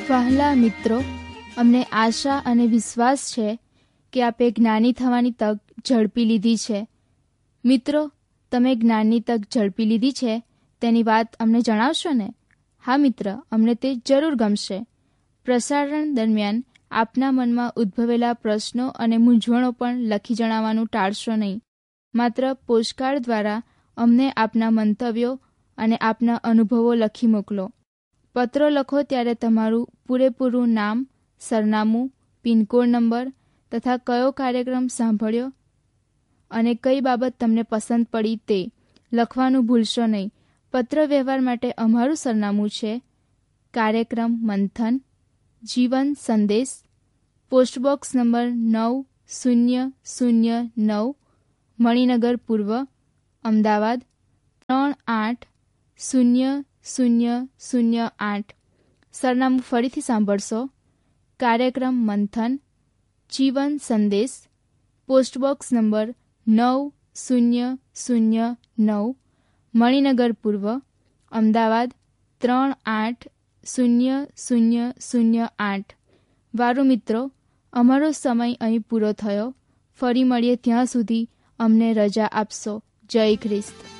વહાલા મિત્રો, અમને આશા અને વિશ્વાસ છે કે આપે જ્ઞાની થવાની તક ઝડપી લીધી છે. મિત્રો, તમે જ્ઞાનની તક ઝડપી લીધી છે તેની વાત અમને જણાવશો ને? હા મિત્ર, અમને તે જરૂર ગમશે. પ્રસારણ દરમિયાન આપના મનમાં ઉદ્ભવેલા પ્રશ્નો અને મૂંઝવણો પણ લખી જણાવવાનું ટાળશો નહીં. માત્ર પોસ્ટકાર્ડ દ્વારા અમને આપના મંતવ્યો અને આપના અનુભવો લખી મોકલો. પત્રો લખો ત્યારે તમારું પૂરેપૂરું નામ, સરનામું, પિનકોડ નંબર તથા કયો કાર્યક્રમ સાંભળ્યો અને કઈ બાબત તમને પસંદ પડી તે લખવાનું ભૂલશો નહીં. પત્ર વ્યવહાર માટે અમારું સરનામું છે કાર્યક્રમ મંથન, જીવન સંદેશ, પોસ્ટબોક્સ નંબર 9009, મણિનગર પૂર્વ, અમદાવાદ 380008. સરનામું ફરીથી સાંભળશો. કાર્યક્રમ મંથન, જીવન સંદેશ, પોસ્ટબોક્સ નંબર 9009, મણિનગર પૂર્વ, અમદાવાદ 380008. વારું મિત્રો, અમારો સમય અહીં પૂરો થયો. ફરી મળીએ ત્યાં સુધી અમને રજા આપશો. જય ખ્રિસ્ત.